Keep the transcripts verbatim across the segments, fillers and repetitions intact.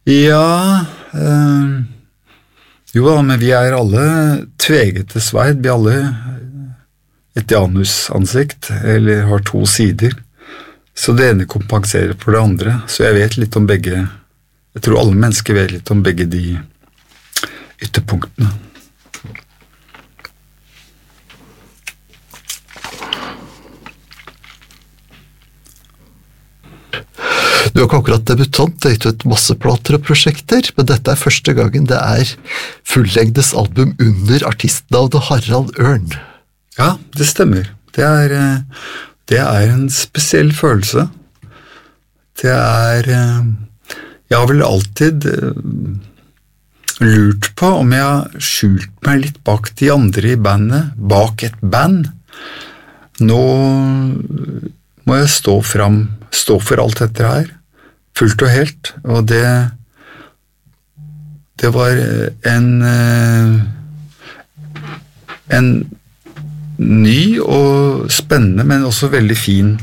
Ja, øh, jo da, men vi er alle tvegete sverd, vi er alle et janusansikt, eller har to sider. Så det ene kompenserer for det andre, så jeg vet litt om begge, jeg tror alle mennesker vet litt om begge de ytterpunktene. Du er ikke akkurat debutant, det har gitt ut masse plater og prosjekter, men dette er første gangen det er fullengdes album under artistnavnet Harald Ørn. Ja, det stemmer. Det er, det er en spesiell følelse. Det er, jeg har vel alltid lurt på om jeg har skjult meg litt bak de andre i bandet, bak et band. Nå må jeg stå fram, stå for alt dette her, fullt og helt, og det det var en en ny og spennende, men også veldig fin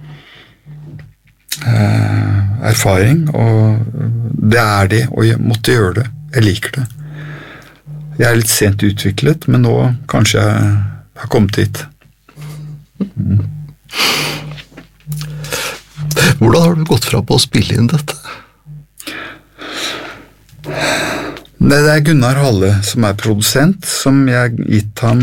eh, erfaring, og det er det, og jeg måtte gjøre det. Jeg liker det. Jeg er litt sent utviklet, men nå kanskje jeg har kommet hit. Mm. Hvordan har du gått fra på å spille inn dette? Det er Gunnar Halle som er produsent, som jeg har gitt ham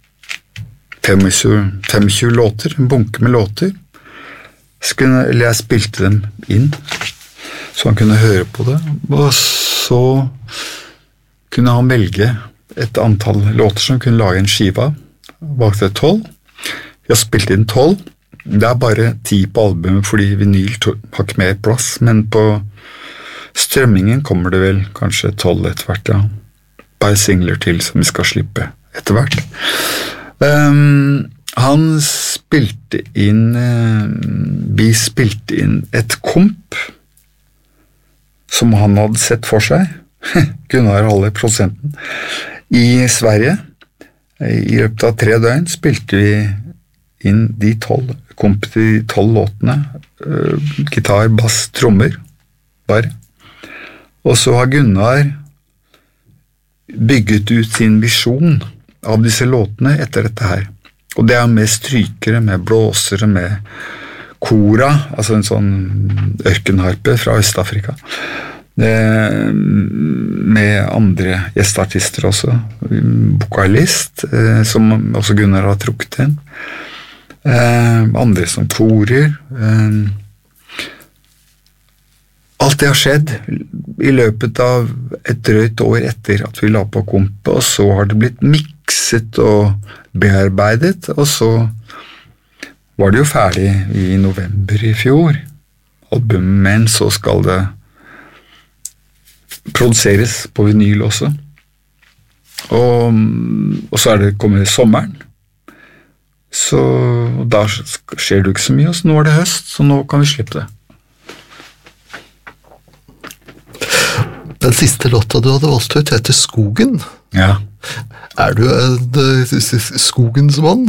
tjuefem låter, en bunke med låter. Skulle, eller jeg spilte dem inn, så han kunne høre på det. Og så kunne han velge et antall låter som kunne lage en skive av. Valgte tolv. Jeg har spilt inn tolv. Det er bare ti på albumet, fordi vinyl har ikke mer plass, men på strømmingen kommer det vel kanskje tolv etter hvert, ja. Bare singler til som vi skal slippe etter hvert. Um, han spilte inn, uh, vi spilte inn et komp som han hadde sett for seg, Gunnar Halle, prosenten, i Sverige. I løpet av tre døgn spilte vi inn de tolv, komp til de tolv låtene, uh, gitar, bass, trommer, bare. Og så har Gunnar bygget ut sin visjon av disse låtene etter dette her. Og det er med strykere, med blåsere, med kora, altså en sånn ørkenharpe fra Øst-Afrika. Med andre gjestartister også. Vokalist, som også Gunnar har trukket inn. Andre som korer. Alt det har skjedd i løpet av et drøyt år etter at vi la på kompet, og så har det blitt mikset og bearbeidet, og så var det jo ferdig i november i fjor, albumet, men så skal det produseres på vinyl også. Og, og så er det kommet sommeren, så da skjer det ikke så mye, og så nå er det høst, så nå kan vi slippe det. Den siste låta du hadde valgt ut heter Skogen. Ja. Er du en skogens mann?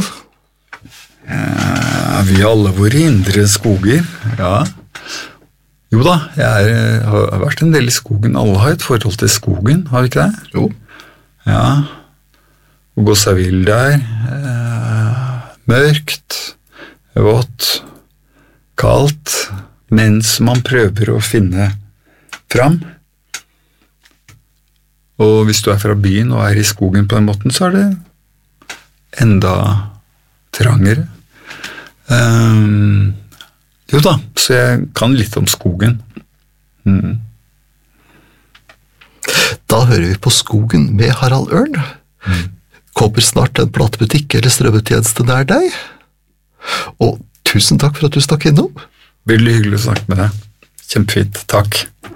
Ja, vi har alle våre indre skoger, ja. Jo da, jeg er, har vært en del i skogen. Alle har et forhold til skogen, har vi ikke det? Jo. Ja. Og gå seg vill der. Eh, mørkt, vått, kaldt, mens man prøver å finne fram. Og hvis du er fra byen og er i skogen på den måten, så er det enda trangere. Um, jo da, så jeg kan litt om skogen. Mm. Da hører vi på Skogen med Harald Ørn. Mm. Kommer snart en platebutikk eller strømmetjeneste nær deg. Og tusen takk for at du stakk innom. Veldig hyggelig å snakke med deg. Kjempefint, takk.